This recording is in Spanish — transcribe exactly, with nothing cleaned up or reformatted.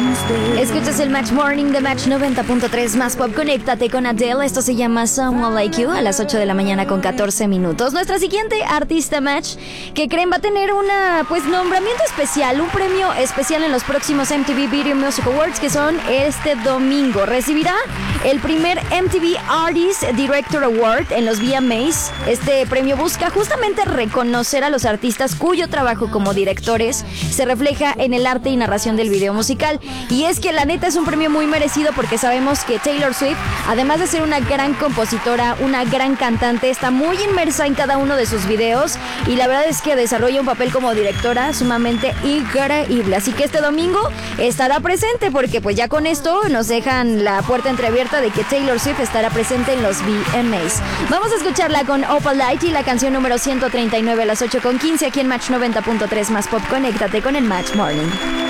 Escuchas el Match Morning de Match noventa punto tres más pop. Conéctate con Adele. Esto se llama Someone Like You a las ocho de la mañana con catorce minutos. Nuestra siguiente artista Match, que creen va a tener una pues nombramiento especial, un premio especial en los próximos M T V Video Music Awards, que son este domingo. Recibirá el primer M T V Artist Director Award en los V M As. Este premio busca justamente reconocer a los artistas cuyo trabajo como directores se refleja en el arte y narración del video musical. Y es que la neta es un premio muy merecido, porque sabemos que Taylor Swift, además de ser una gran compositora, una gran cantante, está muy inmersa en cada uno de sus videos, y la verdad es que desarrolla un papel como directora sumamente increíble. Así que este domingo estará presente, porque pues ya con esto nos dejan la puerta entreabierta de que Taylor Swift estará presente en los V M As. Vamos a escucharla con Opal Light y la canción número ciento treinta y nueve a las ocho con quince aquí en Match noventa punto tres más pop. Conéctate con el Match Morning.